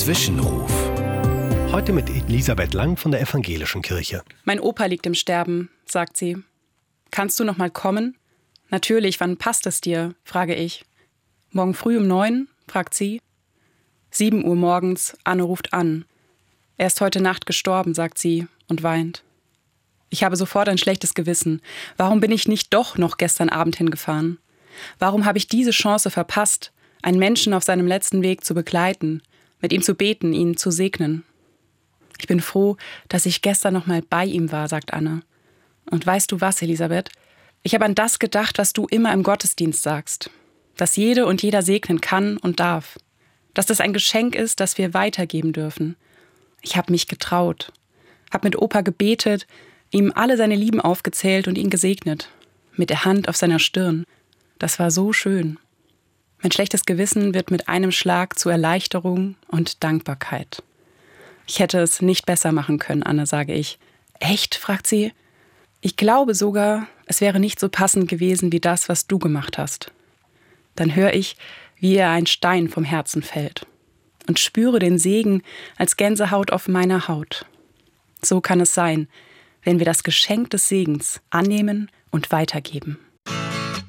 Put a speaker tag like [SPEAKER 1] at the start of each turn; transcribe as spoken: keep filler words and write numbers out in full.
[SPEAKER 1] Zwischenruf. Heute mit Elisabeth Lang von der Evangelischen Kirche.
[SPEAKER 2] Mein Opa liegt im Sterben, sagt sie. Kannst du noch mal kommen? Natürlich, wann passt es dir, frage ich. Morgen früh um neun, fragt sie. Sieben Uhr morgens, Anne ruft an. Er ist heute Nacht gestorben, sagt sie und weint. Ich habe sofort ein schlechtes Gewissen. Warum bin ich nicht doch noch gestern Abend hingefahren? Warum habe ich diese Chance verpasst, einen Menschen auf seinem letzten Weg zu begleiten, mit ihm zu beten, ihn zu segnen? Ich bin froh, dass ich gestern noch mal bei ihm war, sagt Anne. Und weißt du was, Elisabeth? Ich habe an das gedacht, was du immer im Gottesdienst sagst. Dass jede und jeder segnen kann und darf. Dass das ein Geschenk ist, das wir weitergeben dürfen. Ich habe mich getraut. Habe mit Opa gebetet, ihm alle seine Lieben aufgezählt und ihn gesegnet. Mit der Hand auf seiner Stirn. Das war so schön. Mein schlechtes Gewissen wird mit einem Schlag zu Erleichterung und Dankbarkeit. Ich hätte es nicht besser machen können, Anne, sage ich. Echt? Fragt sie. Ich glaube sogar, es wäre nicht so passend gewesen wie das, was du gemacht hast. Dann höre ich, wie ihr ein Stein vom Herzen fällt und spüre den Segen als Gänsehaut auf meiner Haut. So kann es sein, wenn wir das Geschenk des Segens annehmen und weitergeben.